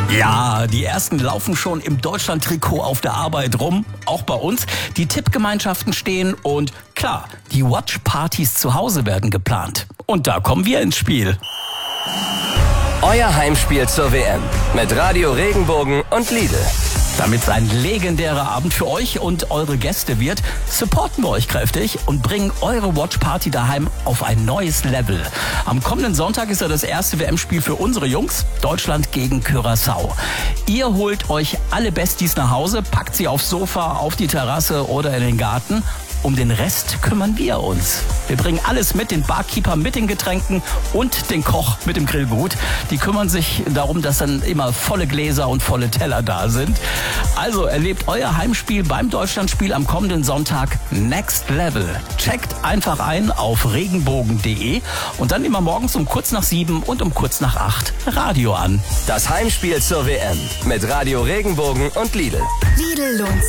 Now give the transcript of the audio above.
Ja, die ersten laufen schon im Deutschland-Trikot auf der Arbeit rum, auch bei uns. Die Tippgemeinschaften stehen und klar, die Watch-Partys zu Hause werden geplant. Und da kommen wir ins Spiel. Euer Heimspiel zur WM mit Radio Regenbogen und Lidl. Damit es ein legendärer Abend für euch und eure Gäste wird, supporten wir euch kräftig und bringen eure Watchparty daheim auf ein neues Level. Am kommenden Sonntag ist ja das erste WM-Spiel für unsere Jungs, Deutschland gegen Curaçao. Ihr holt euch alle Besties nach Hause, packt sie aufs Sofa, auf die Terrasse oder in den Garten. Um den Rest kümmern wir uns. Wir bringen alles mit, den Barkeeper mit den Getränken und den Koch mit dem Grillgut. Die kümmern sich darum, dass dann immer volle Gläser und volle Teller da sind. Also erlebt euer Heimspiel beim Deutschlandspiel am kommenden Sonntag Next Level. Checkt einfach ein auf regenbogen.de und dann immer morgens um kurz nach 7 und um kurz nach 8 Radio an. Das Heimspiel zur WM mit Radio Regenbogen und Lidl. Lidl lohnt